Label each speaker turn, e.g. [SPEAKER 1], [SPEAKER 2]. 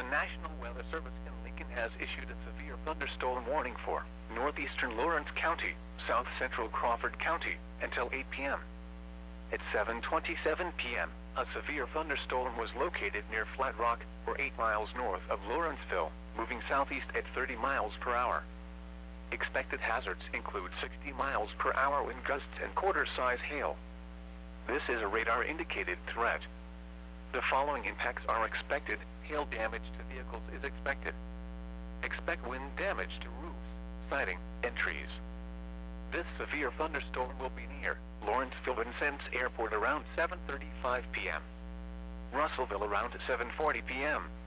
[SPEAKER 1] National Weather Service in Lincoln has issued a severe thunderstorm warning for northeastern Lawrence County, south central Crawford County, until 8 p.m. At 7:27 p.m., a severe thunderstorm was located near Flat Rock, or 8 miles north of Lawrenceville, moving southeast at 30 miles per hour. Expected hazards include 60 miles per hour wind gusts and quarter-size hail. This is a radar-indicated threat. The following impacts are expected. Hail damage to vehicles is expected. Expect wind damage to roofs, siding, and trees. This severe thunderstorm will be near Lawrenceville-Vincennes Airport around 7:35 p.m. Russellville around 7:40 p.m.